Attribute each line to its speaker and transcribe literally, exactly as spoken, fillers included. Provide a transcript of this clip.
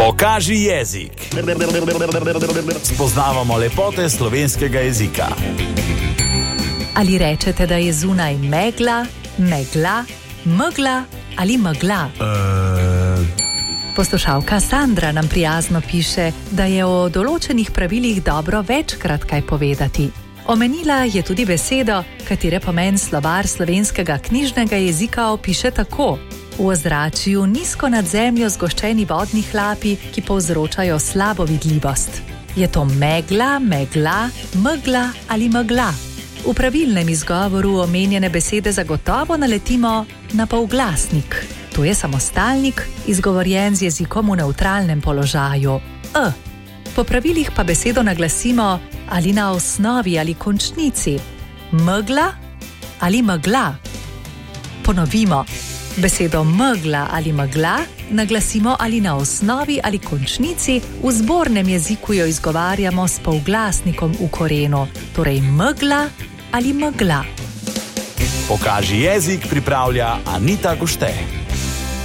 Speaker 1: Pokaži jezik. Spoznavamo lepote slovenskega jezika.
Speaker 2: Ali rečete, da je zunaj megla, megla, megla ali megla?
Speaker 1: Uh...
Speaker 2: Poslušalka Sandra nam prijazno piše, da je o določenih pravilih dobro večkrat kaj povedati. Omenila je tudi besedo, katere pomen slovar slovenskega knjižnega jezika opiše tako: v ozračju nizko nad zemljo zgoščeni vodni hlapi, ki povzročajo slabo vidljivost. Je to megla, megla, megla ali megla? V pravilnem izgovoru omenjene besede zagotovo naletimo na polglasnik. To je samostalnik, izgovorjen z jezikom v nevtralnem položaju. E. Po pravilih pa besedo naglasimo ali na osnovi ali končnici. Megla ali megla. Ponovimo. Besedo megla ali megla naglasimo ali na osnovi ali končnici, v zbornem jeziku jo izgovarjamo s polglasnikom v korenu, torej megla ali megla.
Speaker 1: Pokaži jezik pripravlja Anita Košte.